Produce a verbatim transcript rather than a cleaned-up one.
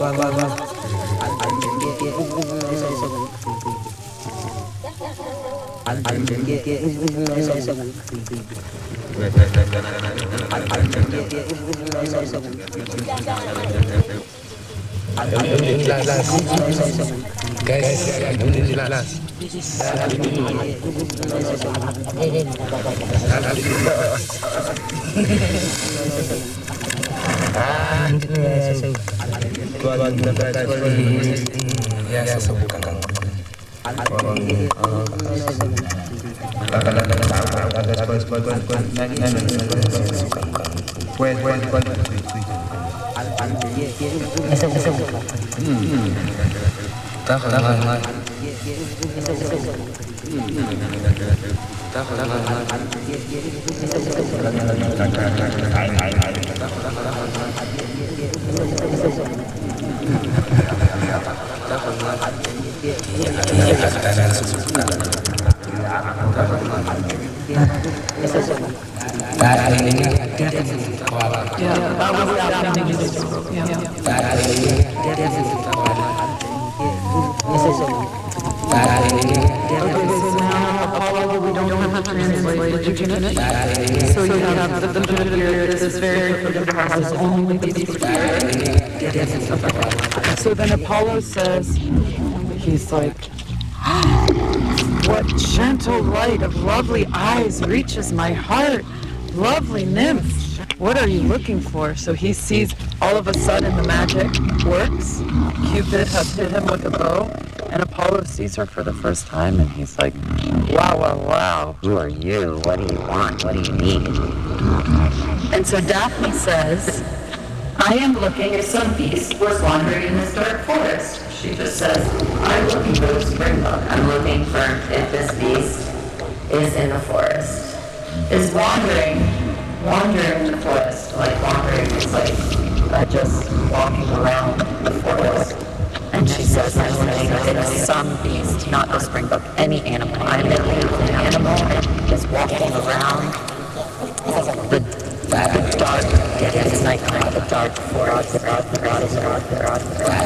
Guys, hindi jelas. Tuan ya bukan kang. Takut takut We don't have to translate. Did you get it? So you have the spirit is very different process only the spirit. So then Apollo says, he's like, what gentle light of lovely eyes reaches my heart. Lovely nymph, what are you looking for? So he sees all of a sudden the magic works. Cupid has hit him with a bow, and Apollo sees her for the first time, and he's like, wow, wow, wow. Who are you? What do you want? What do you need? And so Daphne says, I am looking if some beast was wandering in this dark forest. She just says, I'm looking for the springbok. I'm looking for if this beast is in the forest. Is wandering, wandering in the forest. Like wandering is like uh, just walking around the forest. And she says, I'm looking if some beast, not the springbok, any animal. I'm looking for an animal that is walking around the, the dark, it is nighttime, the dark forest, the dark, the dark, the dark, the dark, the dark.